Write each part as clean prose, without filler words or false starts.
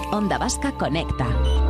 Onda Vasca Conecta.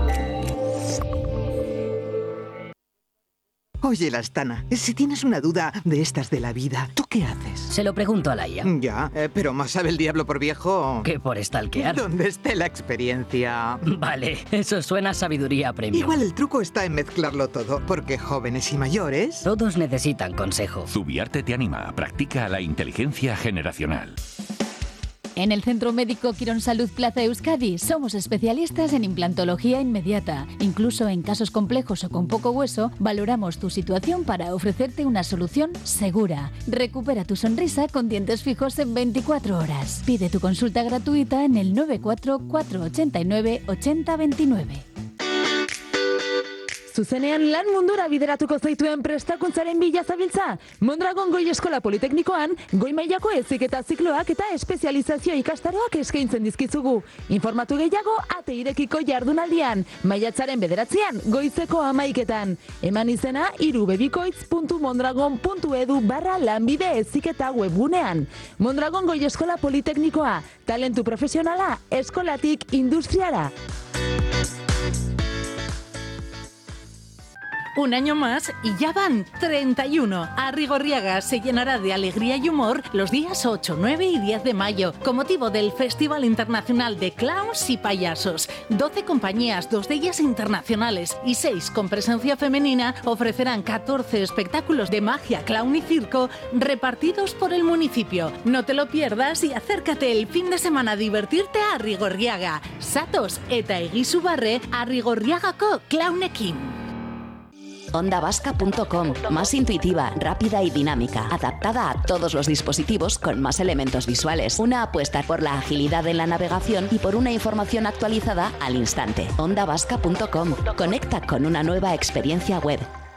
Oye, Lastana, si tienes una duda de estas de la vida, ¿tú qué haces? Se lo pregunto a la IA. Ya, pero ¿más sabe el diablo por viejo? Que por stalkear. ¿Dónde esté la experiencia? Vale, eso suena a sabiduría premium. Igual el truco está en mezclarlo todo, porque jóvenes y mayores... Todos necesitan consejo. Zubiarte te anima. Practica la inteligencia generacional. En el Centro Médico Quirón Salud Plaza Euskadi somos especialistas en implantología inmediata. Incluso en casos complejos o con poco hueso, valoramos tu situación para ofrecerte una solución segura. Recupera tu sonrisa con dientes fijos en 24 horas. Pide tu consulta gratuita en el 94 489 8029. Zuzenean lan mundura bideratuko zaituen prestakuntzaren bila zabiltza? Mondragon Goi Eskola Politeknikoan, goi mailako heziketa zikloak eta espezializazio ikastaroak eskaintzen dizkizugu. Informatu gehiago ate irekiko jardunaldian, maiatzaren 9 goizeko 11:00. Eman izena irubebikoitz.mondragon.edu/lanbide heziketa webgunean. Mondragon Goi Eskola Politeknikoa, talentu profesionala eskolatik industriara. Un año más y ya van 31. Arrigorriaga se llenará de alegría y humor los días 8, 9 y 10 de mayo, con motivo del Festival Internacional de Clowns y Payasos. 12 compañías, 2 de ellas internacionales y 6 con presencia femenina, ofrecerán 14 espectáculos de magia, clown y circo repartidos por el municipio. No te lo pierdas y acércate el fin de semana a divertirte a Arrigorriaga. Satos eta egizu barre Arrigorriagako clownekin. OndaVasca.com, más intuitiva, rápida y dinámica, adaptada a todos los dispositivos con más elementos visuales. Una apuesta por la agilidad en la navegación y por una información actualizada al instante. OndaVasca.com, conecta con una nueva experiencia web.